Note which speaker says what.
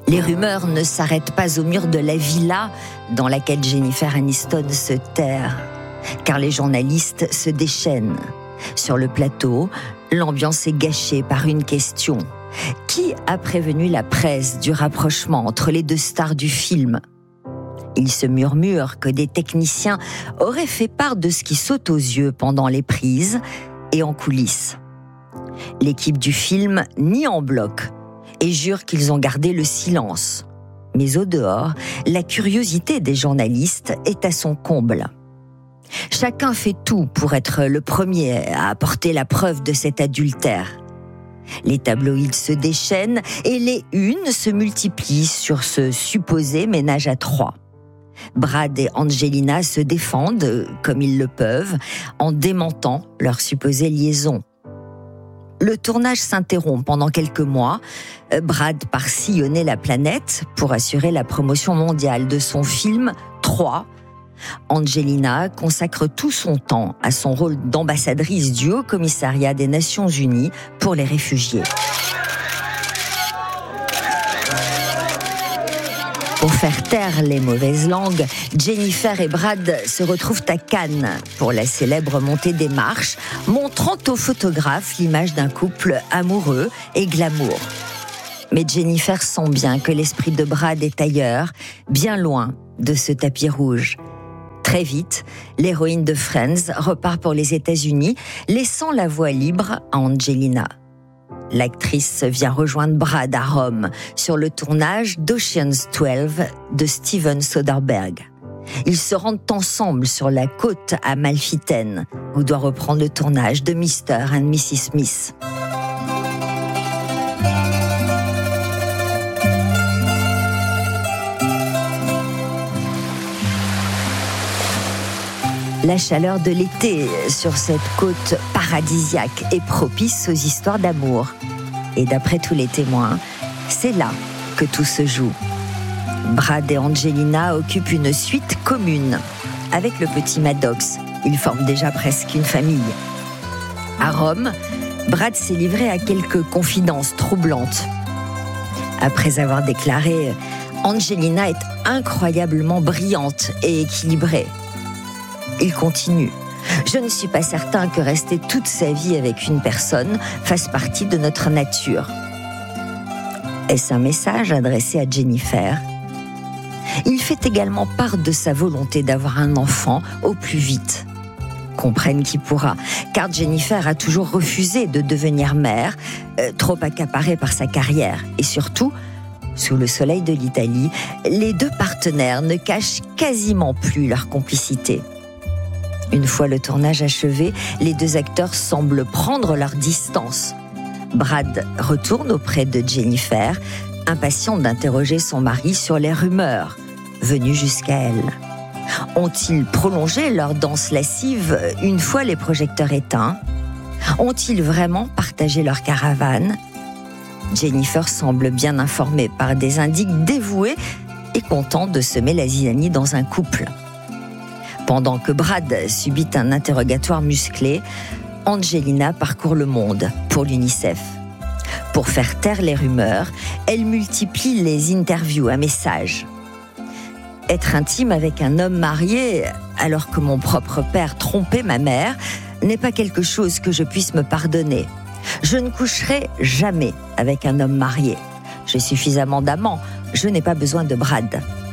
Speaker 1: Les rumeurs ne s'arrêtent pas au mur de la villa dans laquelle Jennifer Aniston se terre, car les journalistes se déchaînent. Sur le plateau, l'ambiance est gâchée par une question. Qui a prévenu la presse du rapprochement entre les deux stars du film ? Il se murmure que des techniciens auraient fait part de ce qui saute aux yeux pendant les prises et en coulisses. L'équipe du film nie en bloc et jure qu'ils ont gardé le silence. Mais au dehors, la curiosité des journalistes est à son comble. Chacun fait tout pour être le premier à apporter la preuve de cet adultère. Les tabloïds se déchaînent et les unes se multiplient sur ce supposé ménage à trois. Brad et Angelina se défendent, comme ils le peuvent, en démentant leur supposée liaison. Le tournage s'interrompt pendant quelques mois. Brad part sillonner la planète pour assurer la promotion mondiale de son film 3. Angelina consacre tout son temps à son rôle d'ambassadrice du Haut-Commissariat des Nations Unies pour les réfugiés. Pour faire taire les mauvaises langues, Jennifer et Brad se retrouvent à Cannes pour la célèbre montée des marches, montrant aux photographes l'image d'un couple amoureux et glamour. Mais Jennifer sent bien que l'esprit de Brad est ailleurs, bien loin de ce tapis rouge. Très vite, l'héroïne de Friends repart pour les États-Unis, laissant la voie libre à Angelina. L'actrice vient rejoindre Brad à Rome sur le tournage d'Ocean's 12 de Steven Soderbergh. Ils se rendent ensemble sur la côte Amalfitaine, où doit reprendre le tournage de Mr. and Mrs. Smith. La chaleur de l'été sur cette côte paradisiaque est propice aux histoires d'amour. Et d'après tous les témoins, c'est là que tout se joue. Brad et Angelina occupent une suite commune. Avec le petit Maddox, ils forment déjà presque une famille. À Rome, Brad s'est livré à quelques confidences troublantes. Après avoir déclaré « Angelina est incroyablement brillante et équilibrée », il continue. « Je ne suis pas certain que rester toute sa vie avec une personne fasse partie de notre nature. » Est-ce un message adressé à Jennifer ? Il fait également part de sa volonté d'avoir un enfant au plus vite. Comprenne qui pourra, car Jennifer a toujours refusé de devenir mère, trop accaparée par sa carrière. Et surtout, sous le soleil de l'Italie, les deux partenaires ne cachent quasiment plus leur complicité. Une fois le tournage achevé, les deux acteurs semblent prendre leur distance. Brad retourne auprès de Jennifer, impatient d'interroger son mari sur les rumeurs venues jusqu'à elle. Ont-ils prolongé leur danse lascive une fois les projecteurs éteints ? Ont-ils vraiment partagé leur caravane ? Jennifer semble bien informée par des indices dévoués et content de semer la zizanie dans un couple. Pendant que Brad subit un interrogatoire musclé, Angelina parcourt le monde pour l'UNICEF. Pour faire taire les rumeurs, elle multiplie les interviews à messages. Être intime avec un homme marié, alors que mon propre père trompait ma mère, n'est pas quelque chose que je puisse me pardonner. Je ne coucherai jamais avec un homme marié. J'ai suffisamment d'amants, je n'ai pas besoin de Brad.